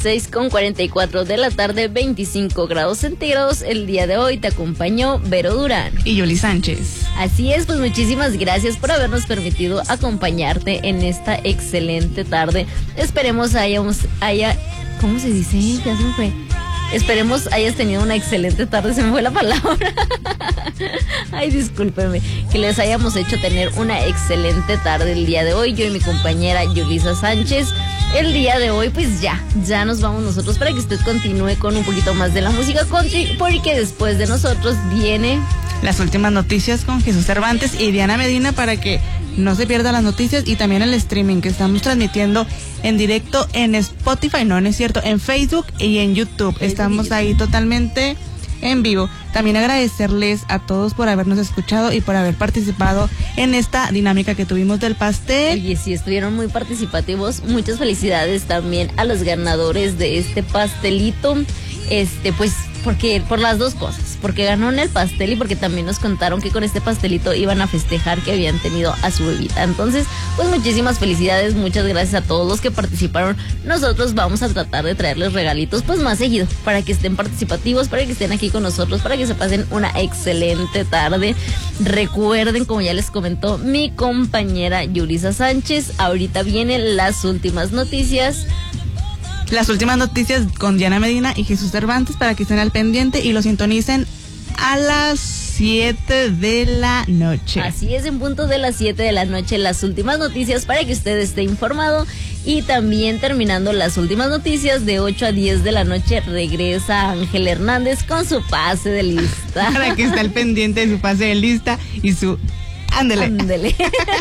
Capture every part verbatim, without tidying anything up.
seis con cuarenta y cuatro de la tarde, veinticinco grados centígrados. El día de hoy te acompañó Vero Durán y Yuli Sánchez. Así es, pues muchísimas gracias por habernos permitido acompañarte en esta excelente tarde. Esperemos hayamos, haya, ¿cómo se dice? Ya se me fue. Esperemos hayas tenido una excelente tarde, se me fue la palabra. Ay, discúlpeme, que les hayamos hecho tener una excelente tarde el día de hoy, yo y mi compañera Yulisa Sánchez. El día de hoy, pues ya, ya nos vamos nosotros para que usted continúe con un poquito más de la música country, porque después de nosotros viene las últimas noticias con Jesús Cervantes y Diana Medina, para que no se pierda las noticias y también el streaming que estamos transmitiendo en directo en Spotify, no, no es cierto, en Facebook y en YouTube. Estamos ahí totalmente en vivo. También agradecerles a todos por habernos escuchado y por haber participado en esta dinámica que tuvimos del pastel. Oye, sí, estuvieron muy participativos. Muchas felicidades también a los ganadores de este pastelito. Este, pues, porque por las dos cosas, porque ganaron el pastel y porque también nos contaron que con este pastelito iban a festejar que habían tenido a su bebita. Entonces, pues muchísimas felicidades, muchas gracias a todos los que participaron. Nosotros vamos a tratar de traerles regalitos pues más seguido, para que estén participativos, para que estén aquí con nosotros, para que se pasen una excelente tarde. Recuerden, como ya les comentó mi compañera Yulisa Sánchez, ahorita vienen las últimas noticias. Las últimas noticias con Diana Medina y Jesús Cervantes, para que estén al pendiente y lo sintonicen a las siete de la noche. Así es, en punto de las siete de la noche, las últimas noticias para que usted esté informado. Y también terminando las últimas noticias, de ocho a diez de la noche, regresa Ángel Hernández con su pase de lista. Para que esté al pendiente de su pase de lista y su... Ándele. Ándele.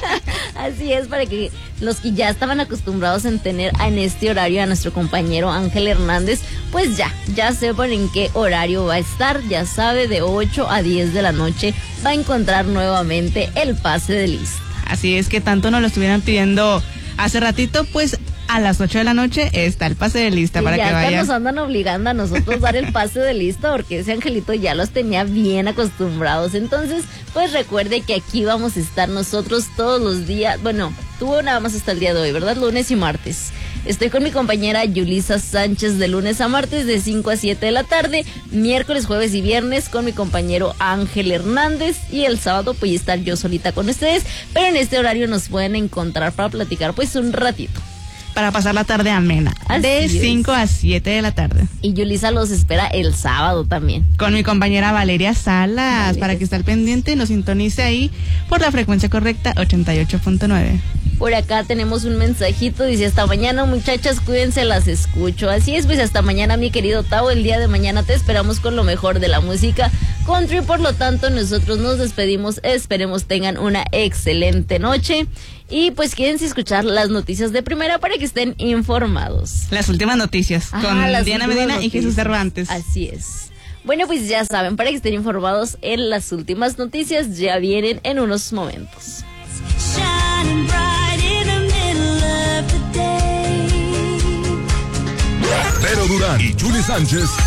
Así es, para que los que ya estaban acostumbrados en tener en este horario a nuestro compañero Ángel Hernández, pues ya, ya sepan en qué horario va a estar. Ya sabe, de ocho a diez de la noche va a encontrar nuevamente el pase de lista. Así es, que tanto nos lo estuvieran pidiendo hace ratito, pues a las ocho de la noche está el pase de lista, sí, para que vayan. Ya nos andan obligando a nosotros dar el pase de lista, porque ese Angelito ya los tenía bien acostumbrados. Entonces, pues recuerde que aquí vamos a estar nosotros todos los días. Bueno, tú nada más hasta el día de hoy, ¿verdad? Lunes y martes. Estoy con mi compañera Yulisa Sánchez de lunes a martes de cinco a siete de la tarde, miércoles, jueves y viernes con mi compañero Ángel Hernández, y el sábado pues estar yo solita con ustedes, pero en este horario nos pueden encontrar para platicar pues un ratito. Para pasar la tarde amena, así de cinco a siete de la tarde. Y Yulisa los espera el sábado también. Con mi compañera Valeria Salas, Valeria, para que esté al pendiente y nos sintonice ahí por la frecuencia correcta, ochenta y ocho punto nueve. Por acá tenemos un mensajito, dice: hasta mañana muchachas, cuídense, las escucho. Así es, pues hasta mañana mi querido Tavo, el día de mañana te esperamos con lo mejor de la música country. Por lo tanto, nosotros nos despedimos, esperemos tengan una excelente noche. Y pues quédense a escuchar las noticias de primera para que estén informados. Las últimas noticias ah, con Diana Medina noticias. Y Jesús Cervantes. Así es. Bueno, pues ya saben, para que estén informados en las últimas noticias, ya vienen en unos momentos. Vero Durán y Yuli Sánchez